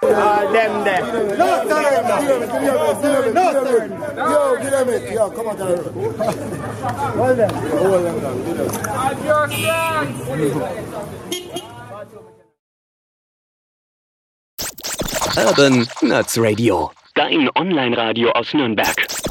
Them there. No surrender. No surrender. Yo, give them it. Yo, come on, tell them. Hold them. Hold them down. Give them. At your stance. Urban Nerds Radio. Dein Online-Radio aus Nürnberg.